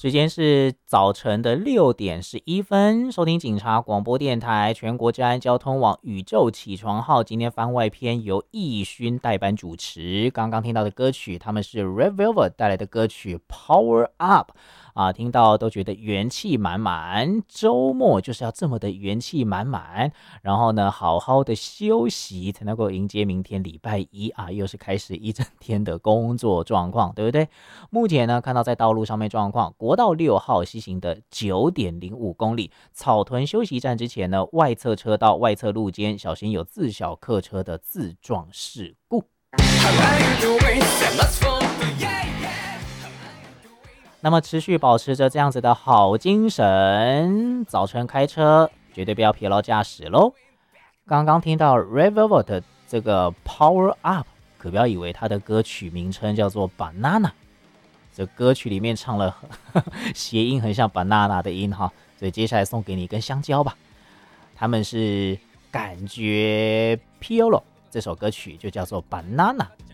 时间是早晨的6:11，收听警察广播电台全国治安交通网宇宙起床号，今天番外篇由义勋代班主持。刚刚听到的歌曲，他们是 Red Velvet 带来的歌曲 Power Up 听到都觉得元气满满，周末就是要这么的元气满满，然后呢好好的休息才能够迎接明天礼拜一又是开始一整天的工作状况，对不对？目前呢看到在道路上面状况，国道6号西行的 9.05 公里，草屯休息站之前呢，外侧车道外侧路肩小心有自小客车的自撞事故。那么持续保持着这样子的好精神，早晨开车绝对不要疲劳驾驶咯。刚刚听到 Red Velvet 的这个 Power Up， 可不要以为它的歌曲名称叫做 Banana， 这歌曲里面唱了谐音很像 banana 的音哈，所以接下来送给你一根香蕉吧。他们是感觉 Piolo， 这首歌曲就叫做 Banana。